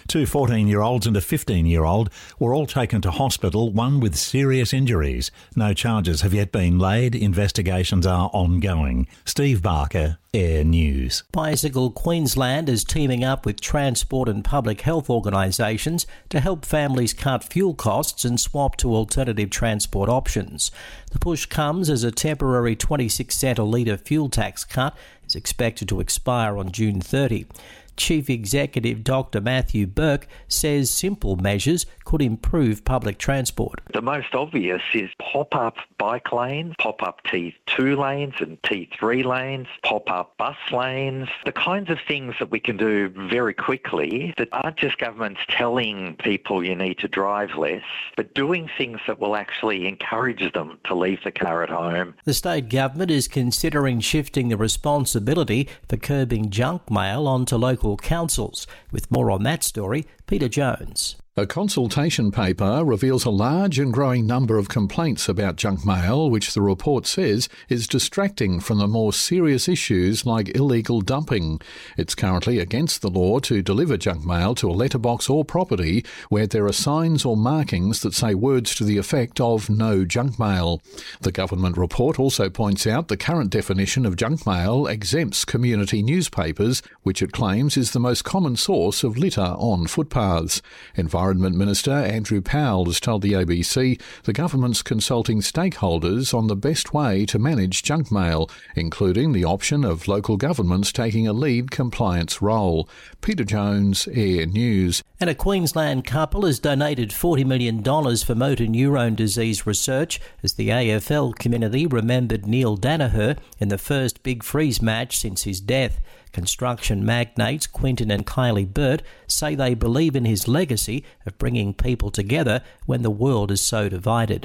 Two 14-year-olds and a 15-year-old were all taken to hospital, one with serious injuries. No charges have yet been laid. Investigations are ongoing. Steve Barker, Air News. Bicycle Queensland is teaming up with transport and public health organisations to help families cut fuel costs and swap to alternative transport options. The push comes as a temporary 26 cent a litre fuel tax cut is expected to expire on June 30. Chief Executive Dr Matthew Burke says simple measures could improve public transport. The most obvious is pop-up bike lanes, pop-up T2 lanes and T3 lanes, pop-up bus lanes, the kinds of things that we can do very quickly that aren't just governments telling people you need to drive less, but doing things that will actually encourage them to leave the car at home. The state government is considering shifting the responsibility for curbing junk mail onto local councils. With more on that story, Peter Jones. A consultation paper reveals a large and growing number of complaints about junk mail, which the report says is distracting from the more serious issues like illegal dumping. It's currently against the law to deliver junk mail to a letterbox or property where there are signs or markings that say words to the effect of no junk mail. The government report also points out the current definition of junk mail exempts community newspapers, which it claims is the most common source of litter on footpaths. Environment Minister Andrew Powell has told the ABC the government's consulting stakeholders on the best way to manage junk mail, including the option of local governments taking a lead compliance role. Peter Jones, Air News. And a Queensland couple has donated $40 million for motor neurone disease research as the AFL community remembered Neil Danaher in the first Big Freeze match since his death. Construction magnates Quinton and Kylie Burt say they believe in his legacy of bringing people together when the world is so divided.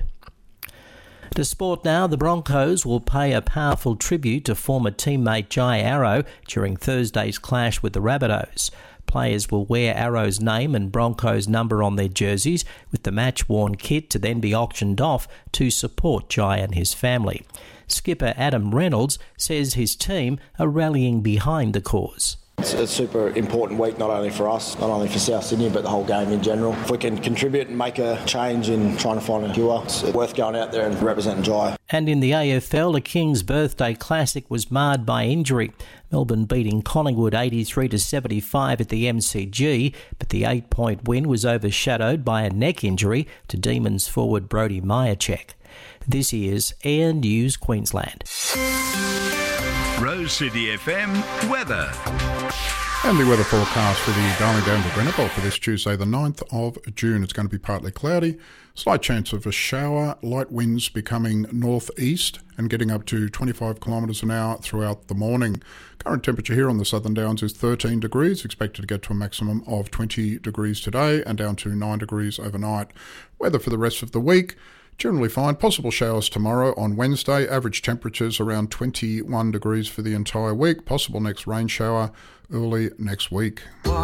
To sport now, the Broncos will pay a powerful tribute to former teammate Jai Arrow during Thursday's clash with the Rabbitohs. Players will wear Arrow's name and Broncos number on their jerseys, with the match-worn kit to then be auctioned off to support Jai and his family. Skipper Adam Reynolds says his team are rallying behind the cause. It's a super important week, not only for us, not only for South Sydney, but the whole game in general. If we can contribute and make a change in trying to find a cure, it's worth going out there and representing Jai. And in the AFL, a King's Birthday Classic was marred by injury. Melbourne beating Collingwood 83-75 at the MCG, but the 8-point win was overshadowed by a neck injury to Demons forward Brody Myercheck. This is Air News Queensland. Rose City FM weather. And the weather forecast for the Darling Downs to Grenabelle for this Tuesday, the 9th of June. It's going to be partly cloudy, slight chance of a shower, light winds becoming northeast and getting up to 25 kilometres an hour throughout the morning. Current temperature here on the Southern Downs is 13 degrees, expected to get to a maximum of 20 degrees today and down to 9 degrees overnight. Weather for the rest of the week, generally fine. Possible showers tomorrow on Wednesday. Average temperatures around 21 degrees for the entire week. Possible next rain shower early next week.